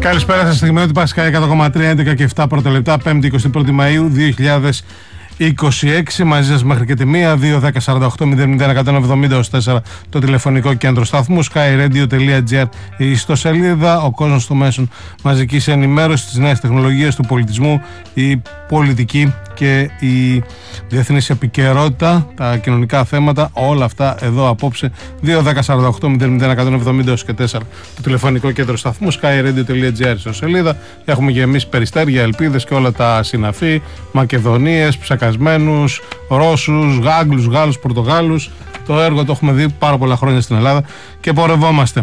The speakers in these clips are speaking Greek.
Καλησπέρα σας, στιγμιότυπα Πάσχα 100,3, 11 και 7 πρώτα λεπτά, 5η 21η Μαΐου 2026. Μαζί σας μέχρι και τη 1, 2-10-48-001-170-4 το τηλεφωνικό κέντρο σταθμού, skyradio.gr η ιστοσελίδα, ο κόσμος των μέσων μαζικής ενημέρωσης, τις νέες τεχνολογίες, του πολιτισμού, η πολιτική και η διεθνής επικαιρότητα, τα κοινωνικά θέματα, όλα αυτά εδώ απόψε. 2-10-48-001-170-4 το τηλεφωνικό κέντρο σταθμού, skyradio.gr στο σελίδα. Έχουμε και εμείς περιστέρια, ελπίδες και όλα τα συναφή, Μακεδονίες, ψεκασμένους, Ρώσους, Άγγλους, Γάλλους, Πορτογάλους. Το έργο το έχουμε δει πάρα πολλά χρόνια στην Ελλάδα και πορευόμαστε.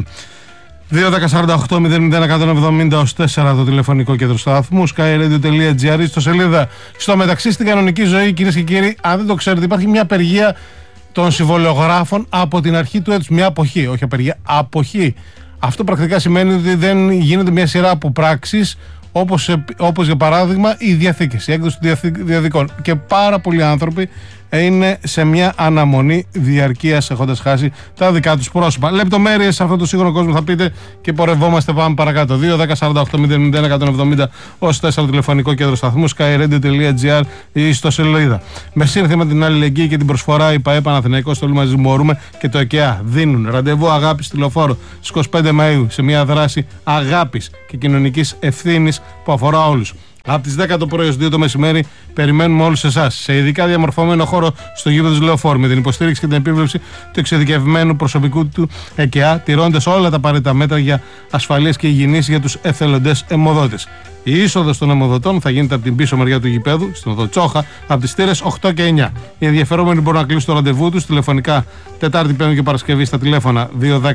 2-10-48-001-170-4 το τηλεφωνικό κέντρο σταθμού, skyradio.gr στο σελίδα. Στο μεταξύ, στην κανονική ζωή, κυρίες και κύριοι, αν δεν το ξέρετε, υπάρχει μια απεργία των συμβολιογράφων από την αρχή του έτους. Μια αποχή, όχι απεργία, αποχή. Αυτό πρακτικά σημαίνει ότι δεν γίνεται μια σειρά από πράξεις, όπως για παράδειγμα η διαθήκηση, η έκδοση των διαδικών. Και πάρα πολλοί άνθρωποι είναι σε μια αναμονή διαρκείας, έχοντας χάσει τα δικά τους πρόσωπα. Λεπτομέρειες σε αυτό το σύγχρονο κόσμο θα πείτε και πορευόμαστε, πάμε παρακάτω. 2-10-48-001-170-4 τηλεφωνικό κέντρο σταθμού, skyradio.gr ή στο σελίδα. Με σύνθημα την αλληλεγγύη και την προσφορά, η ΠΑΕ Παναθηναϊκός, όλοι μαζί μπορούμε και το ΕΚΕΑ δίνουν ραντεβού αγάπης στη Λεωφόρο στις 25 Μαΐου σε μια δράση αγάπης και κοινωνικής ευθύνης που αφορά όλους. Από τις 10 το πρωί ως 2 το μεσημέρι περιμένουμε όλους εσάς σε ειδικά διαμορφωμένο χώρο στο γήπεδο της Λεωφόρου, με την υποστήριξη και την επίβλεψη του εξειδικευμένου προσωπικού του ΕΚΕΑ, τηρώντας όλα τα απαραίτητα μέτρα για ασφαλείας και υγιεινής για τους εθελοντές αιμοδότες. Η είσοδος των αιμοδοτών θα γίνεται από την πίσω μεριά του γηπέδου, στην οδό Τσόχα, από τις στήρες 8 και 9. Οι ενδιαφερόμενοι μπορούν να κλείσουν το ραντεβού τους τηλεφωνικά Τετάρτη, Πέμπτη και Παρασκευή στα τηλέφωνα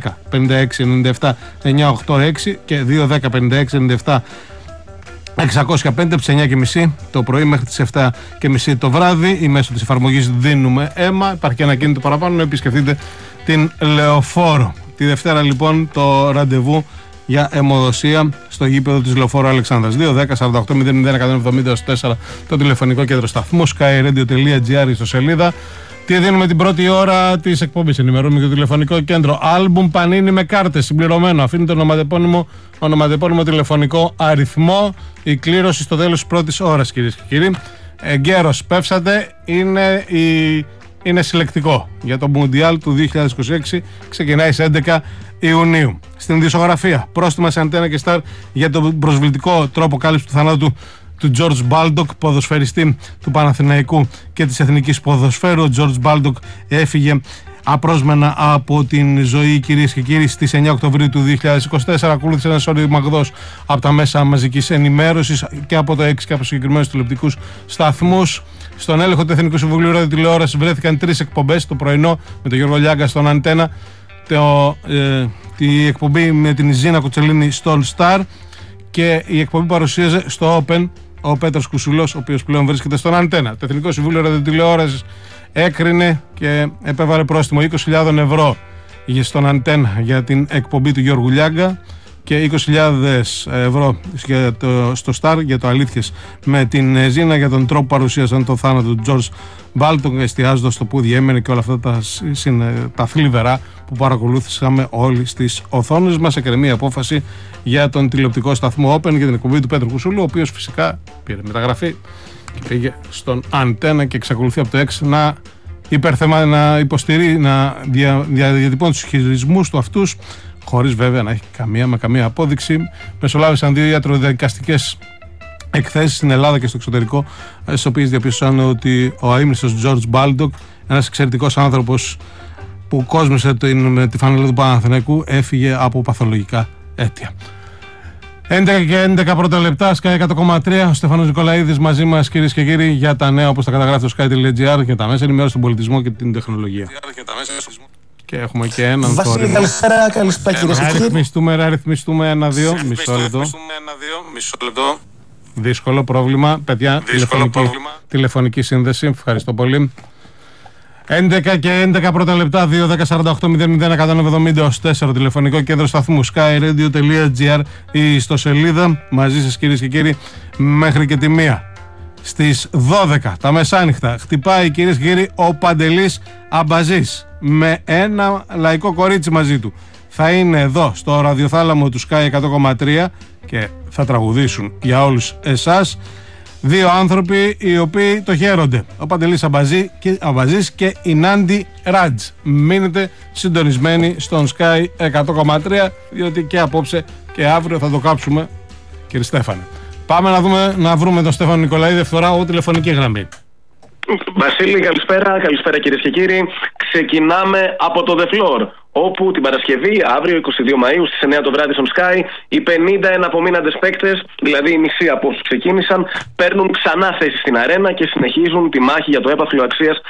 210-56-97-986 και 210-56-97 605 από τις 9.30 το πρωί μέχρι τις 7.30 το βράδυ, ή μέσω της εφαρμογής Δίνουμε Αίμα. Υπάρχει και ένα κίνητο παραπάνω να επισκεφτείτε την Λεωφόρο. Τη Δευτέρα λοιπόν το ραντεβού για αιμοδοσία στο γήπεδο της Λεωφόρου Αλεξάνδρας. 2-10-48-001-170-4 το τηλεφωνικό κέντρο σταθμού, skyradio.gr στο σελίδα. Τι δίνουμε την πρώτη ώρα της εκπομπής? Ενημερώνουμε και το τηλεφωνικό κέντρο. Άλμπουμ Πανίνι με κάρτες συμπληρωμένο. Αφήνει το ονοματεπώνυμο τηλεφωνικό αριθμό. Η κλήρωση στο τέλος της πρώτης ώρας, κυρίες και κύριοι. Εγκαίρος πέψατε. Είναι συλλεκτικό για το Μουντιάλ του 2026. Ξεκινάει στις 11 Ιουνίου. Στην δισογραφία, πρόστιμα σε Αντένα και Σταρ για τον προσβλητικό τρόπο κάλυψη του θανάτου του George Baldock, ποδοσφαιριστή του Παναθηναϊκού και της Εθνικής Ποδοσφαίρου. Ο George Baldock έφυγε απρόσμενα από την ζωή, κυρίες και κύριοι, στις 9 Οκτωβρίου του 2024. Ακολούθησε ένα σωρή μαγδός από τα μέσα μαζικής ενημέρωσης και από το 6 και από συγκεκριμένους τηλεοπτικούς σταθμούς. Στον έλεγχο του Εθνικού Συμβουλίου Ραδιοτηλεόρασης βρέθηκαν 3 εκπομπές. Το πρωινό με τον Γιώργο Λιάγκα στον Αντένα, τη εκπομπή με την Ζήνα Κουτσελίνη στον Star και η εκπομπή παρουσίαζε στο Open ο Πέτρος Κουσουλός, ο οποίος πλέον βρίσκεται στον Αντένα. Το Εθνικό Συμβούλιο Ραδιοτηλεόρασης έκρινε και επέβαλε πρόστιμο 20.000 ευρώ στον Αντένα για την εκπομπή του Γιώργου Λιάγκα και 20.000 ευρώ στο Star για το Αλήθειες με την Ζήνα για τον τρόπο παρουσίασαν το θάνατο του George Baldock, εστιάζοντας στο που διέμενε και όλα αυτά τα θλιβερά που παρακολούθησαμε όλοι στις οθόνες μας. Εκκρεμεί απόφαση για τον τηλεοπτικό σταθμό Open για την εκπομπή του Πέτρου Κουσούλου, ο οποίος φυσικά πήρε μεταγραφή και πήγε στον Αντένα και εξακολουθεί από το 6 να υποστηρεί, να διατυπώνει τους χειρισμούς του αυτούς, χωρίς βέβαια να έχει καμία απόδειξη. Μεσολάβησαν 2 ιατροδικαστικές εκθέσεις στην Ελλάδα και στο εξωτερικό, στις οποίες διαπίστωσαν ότι ο αείμνηστος George Baldock, ένας εξαιρετικός άνθρωπος που κόσμησε με τη φανέλα του Παναθηναϊκού, έφυγε από παθολογικά αίτια. 11 και 11 πρώτα λεπτά, Sky 100,3. Ο Στέφανος Νικολαίδης μαζί μας, κυρίες και κύριοι, για τα νέα όπως τα καταγράφει στο sky.gr, για τα μέσα ενημέρωση, τον πολιτισμό και την τεχνολογία. Και έχουμε και έναν θόρυβο. Βασίλη, καλησπέρα, κυρίες και κύριοι. Αριθμιστούμε 1-2, μισό λεπτό. Δύσκολο πρόβλημα, παιδιά. Τηλεφωνική σύνδεση. Ευχαριστώ πολύ. 11 και 11 πρώτα λεπτά, 2-10-48-001-170-4 τηλεφωνικό κέντρο σταθμού, skyradio.gr ή στο σελίδα. Μαζί σας, κυρίες και κύριοι, μέχρι και τη 1. Στις 12 τα μεσάνυχτα χτυπάει, κυρίες και κύριοι, ο Παντελής Αμπαζής με ένα λαϊκό κορίτσι μαζί του. θα είναι εδώ στο ραδιοθάλαμο του Sky 100,3 και θα τραγουδήσουν για όλους εσάς δύο άνθρωποι οι οποίοι το χαίρονται. Ο Παντελής Αμπαζής και η Νάντι Ράτζ. Μείνετε συντονισμένοι στον Sky 100,3 διότι και απόψε και αύριο θα το κάψουμε, κύριε Στέφανε. Πάμε να βρούμε τον Στέφανο Νικολαίδη, φθορά τηλεφωνική γραμμή. Βασίλη, καλησπέρα. Καλησπέρα κυρίες και κύριοι. Ξεκινάμε από το The Floor, όπου την Παρασκευή, αύριο 22 Μαΐου στις 9 το βράδυ στον Sky, οι 50 εναπομείναντες παίκτες, δηλαδή η μισή από όσους ξεκίνησαν, παίρνουν ξανά θέση στην αρένα και συνεχίζουν τη μάχη για το έπαθλο αξίας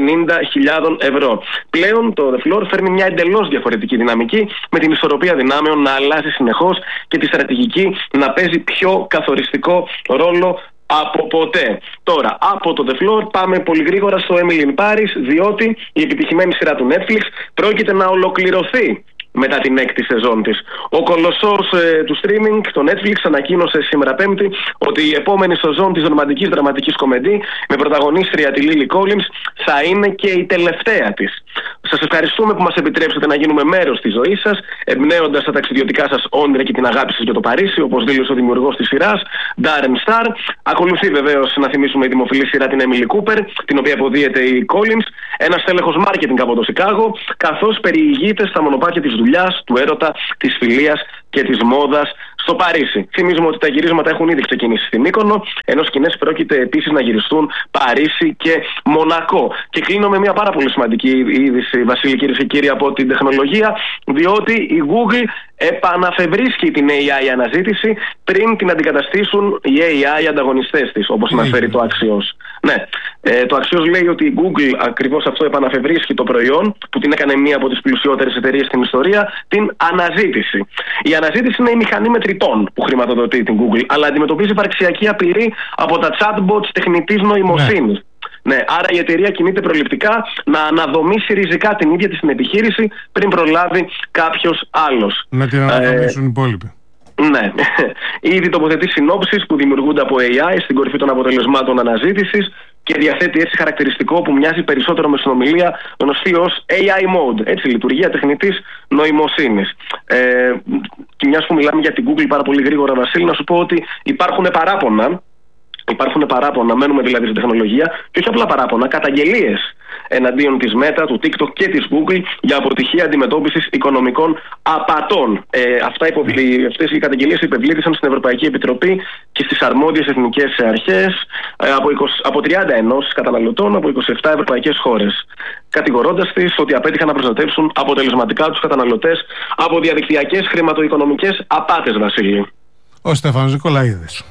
50.000 ευρώ. Πλέον το The Floor φέρνει μια εντελώς διαφορετική δυναμική, με την ισορροπία δυνάμεων να αλλάζει συνεχώς και τη στρατηγική να παίζει πιο καθοριστικό ρόλο από ποτέ. Τώρα, από το The Floor πάμε πολύ γρήγορα στο Emily in Paris, διότι η επιτυχημένη σειρά του Netflix πρόκειται να ολοκληρωθεί μετά την 6η σεζόν της. Ο κολοσσός του streaming, το Netflix, ανακοίνωσε σήμερα Πέμπτη ότι η επόμενη σεζόν της ρομαντικής δραματικής κομεντή με πρωταγωνίστρια τη Lily Collins θα είναι και η τελευταία της. Σας ευχαριστούμε που μας επιτρέψετε να γίνουμε μέρος της ζωής σας, εμπνέοντας τα ταξιδιωτικά σας όνειρα και την αγάπη σας για το Παρίσι, όπως δήλωσε ο δημιουργός της σειράς, Darren Star. Ακολουθεί βεβαίως, να θυμίσουμε, η δημοφιλή σειρά την Emily Cooper, την οποία αποδίεται η Collins, ένας τέλεχος marketing από το Σικάγο, καθώς περιηγείται στα μονοπάτια της δουλειάς, του έρωτα, της φιλίας και της μόδας στο Παρίσι. Θυμίζουμε ότι τα γυρίσματα έχουν ήδη ξεκινήσει στην Μύκονο, ενώ σκηνές πρόκειται επίσης να γυριστούν Παρίσι και Μονακό. Και κλείνω με μια πάρα πολύ σημαντική είδηση, Βασίλη, κυρίες και κύριοι, από την τεχνολογία, διότι η Google επαναφευρίσκει την AI αναζήτηση πριν την αντικαταστήσουν οι AI ανταγωνιστές της, όπως αναφέρει το Axios. Ναι, το Axios λέει ότι η Google ακριβώς αυτό επαναφευρίσκει το προϊόν, που την έκανε μία από τις πλουσιότερες εταιρείες στην ιστορία, την αναζήτηση. Η αναζήτηση είναι η μηχανή μετρητών που χρηματοδοτεί την Google, αλλά αντιμετωπίζει υπαρξιακή απειλή από τα chatbots τεχνητής νοημοσύνης. Ναι, άρα η εταιρεία κινείται προληπτικά να αναδομήσει ριζικά την ίδια της την επιχείρηση πριν προλάβει κάποιος άλλος. Να την αναδομήσουν οι υπόλοιποι. Ναι, ήδη τοποθετεί συνόψεις που δημιουργούνται από AI στην κορυφή των αποτελεσμάτων αναζήτησης και διαθέτει έτσι χαρακτηριστικό που μοιάζει περισσότερο με συνομιλία, γνωστή ως AI mode, έτσι, λειτουργία τεχνητής νοημοσύνης. Και μιας που μιλάμε για την Google πάρα πολύ γρήγορα, Βασίλη, να σου πω ότι υπάρχουν παράπονα, μένουμε δηλαδή στην τεχνολογία, και όχι απλά παράπονα, καταγγελίες εναντίον της Meta, του TikTok και της Google για αποτυχία αντιμετώπισης οικονομικών απατών. Αυτές οι καταγγελίες υπευλήθησαν στην Ευρωπαϊκή Επιτροπή και στις αρμόδιες εθνικές αρχές από 30 ενώσεις καταναλωτών από 27 ευρωπαϊκές χώρες, κατηγορώντας τις ότι απέτυχαν να προστατεύσουν αποτελεσματικά τους καταναλωτές από διαδικτυακές χρηματοοικονομικές απάτες, Βασίλη. Ο Στέφανος Νικολαίδης.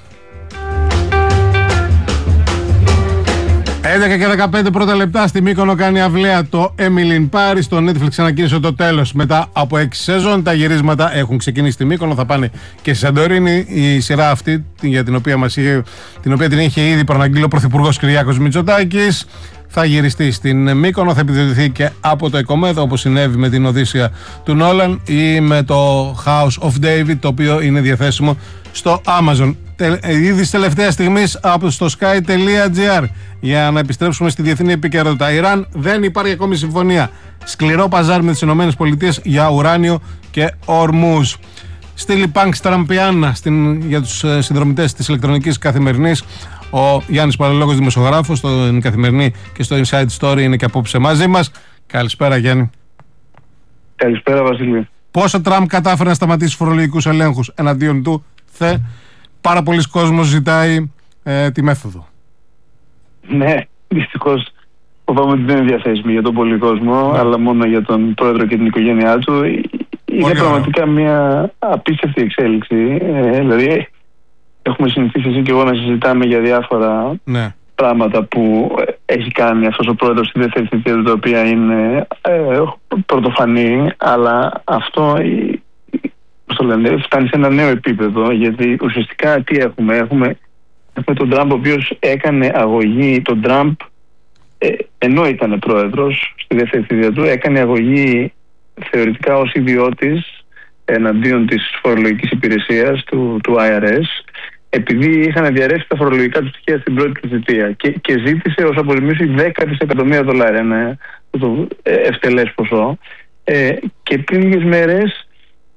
11 και 15 πρώτα λεπτά, στη Μύκονο κάνει αυλαία το Emily in Paris. Το Netflix ανακοίνωσε το τέλος μετά από 6 σεζόν. Τα γυρίσματα έχουν ξεκινήσει στη Μύκονο, θα πάνε και στη Σαντορίνη. Η σειρά αυτή, για την οποία την είχε ήδη προαναγγείλει ο Πρωθυπουργός Κυριάκος Μητσοτάκης, θα γυριστεί στην Μύκονο, θα επιδοτηθεί και από το ΕΚΟΜΕΔ, όπως συνέβη με την Οδύσσεια του Νόλαν ή με το House of David, το οποίο είναι διαθέσιμο στο Amazon. Ήδη τελευταία στιγμή από στο sky.gr. Για να επιστρέψουμε στη διεθνή επικαιρότητα. Ιράν, δεν υπάρχει ακόμη συμφωνία. Σκληρό παζάρι με τις ΗΠΑ για ουράνιο και Ορμούζ. Στήλη Πανκ Στραμπιάννα για τους συνδρομητές της ηλεκτρονικής καθημερινής. Ο Γιάννης Παλαιολόγος, δημοσιογράφος στην Καθημερινή και στο Inside Story, είναι και απόψε μαζί μας. Καλησπέρα, Γιάννη. Καλησπέρα, Βασίλη. Πόσο Τραμπ κατάφερε να σταματήσει φορολογικούς ελέγχους εναντίον του? Πάρα πολλοί κόσμος ζητάει τη μέθοδο. Ναι, δυστυχώς φοβάμαι ότι δεν είναι διαθέσιμη για τον πολύ κόσμο, αλλά μόνο για τον πρόεδρο και την οικογένειά του. Είναι πραγματικά μια απίστευτη εξέλιξη. Δηλαδή, έχουμε συνηθίσει εσύ και εγώ να συζητάμε για διάφορα πράγματα που έχει κάνει αυτός ο πρόεδρος στη δεύτερη θητεία του, τα οποία είναι πρωτοφανή, αλλά αυτό φτάνει σε ένα νέο επίπεδο, γιατί ουσιαστικά τι έχουμε? Έχουμε τον Τραμπ, ο οποίος έκανε αγωγή. Τον Τραμπ, ενώ ήταν πρόεδρος στη δεύτερη θητεία του, έκανε αγωγή θεωρητικά ως ιδιώτης εναντίον της φορολογικής υπηρεσίας του IRS, επειδή είχαν διαρρεύσει τα φορολογικά του στοιχεία στην πρώτη του θητεία, και ζήτησε ως αποζημίωση 10 δισεκατομμύρια δολάρια, ένα ευτελές ποσό, και πριν λίγες μέρες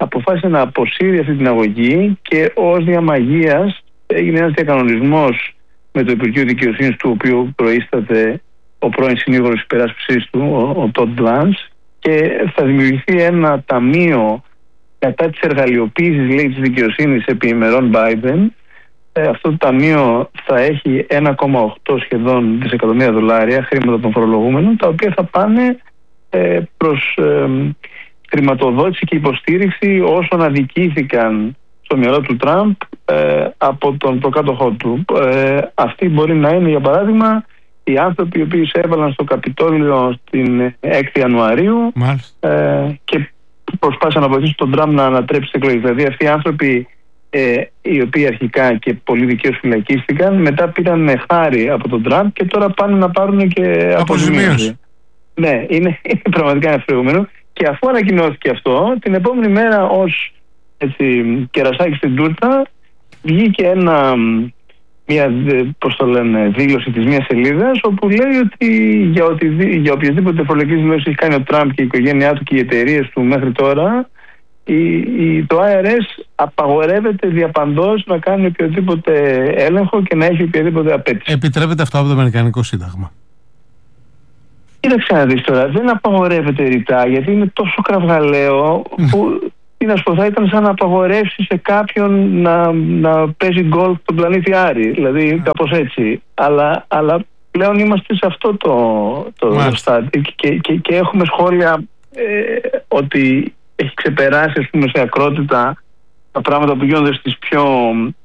αποφάσισε να αποσύρει αυτή την αγωγή και ως διαμαγείας έγινε ένας διακανονισμός με το Υπουργείο Δικαιοσύνης, του οποίου προείσταται ο πρώην συνήγορος υπεράσπισης του, ο Τόντ Μπλάνς, και θα δημιουργηθεί ένα ταμείο κατά της εργαλειοποίησης, λέει, της δικαιοσύνης επί ημερών Biden. Αυτό το ταμείο θα έχει 1,8 σχεδόν δισεκατομμύρια δολάρια, χρήματα των φορολογούμενων, τα οποία θα πάνε προς χρηματοδότηση και υποστήριξη όσων αδικήθηκαν στο μυαλό του Τραμπ από τον προκάτοχό του. Αυτοί μπορεί να είναι, για παράδειγμα, οι άνθρωποι οι οποίοι έβαλαν στο Καπιτόλιο την 6η Ιανουαρίου και προσπάθησαν να βοηθήσουν τον Τραμπ να ανατρέψει τις εκλογές. Δηλαδή αυτοί οι άνθρωποι οι οποίοι αρχικά και πολύ δικαίως φυλακίστηκαν, μετά πήραν χάρη από τον Τραμπ και τώρα πάνε να πάρουν και αποζημίωση. Ναι, είναι πραγματικά αναφερόμενο. Και αφού ανακοινώθηκε αυτό, την επόμενη μέρα ως κερασάκι στην τούρτα βγήκε μια δήλωση της μιας σελίδας, όπου λέει ότι για οποιασδήποτε φορολογικές δηλώσεις έχει κάνει ο Τραμπ και η οικογένειά του και οι εταιρείες του μέχρι τώρα, το IRS απαγορεύεται διαπαντός να κάνει οποιοδήποτε έλεγχο και να έχει οποιαδήποτε απέτηση. Επιτρέπεται αυτό από το Αμερικανικό Σύνταγμα? Κοίταξε να δεις τώρα, δεν απαγορεύεται ρητά, γιατί είναι τόσο κραυγαλαίο που θα ήταν σαν να απαγορεύσει σε κάποιον να παίζει γκολφ στον πλανήτη Άρη, δηλαδή κάπως έτσι. Αλλά πλέον είμαστε σε αυτό το στάδιο και έχουμε σχόλια ότι έχει ξεπεράσει, ας πούμε, σε ακρότητα τα πράγματα που γίνονται στις πιο